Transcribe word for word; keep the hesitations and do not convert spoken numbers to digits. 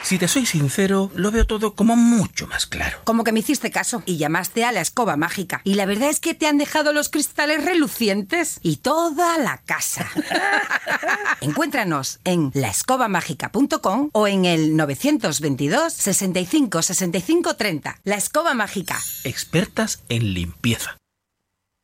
Si te soy sincero, lo veo todo como mucho más claro. Como que me hiciste caso y llamaste a la escoba mágica. Y la verdad es que te han dejado los cristales relucientes y toda la casa. Encuéntranos en la escoba mágica punto com o en el nueve dos dos, sesenta y cinco, sesenta y cinco, treinta. La Escoba Mágica. Expertas en limpieza.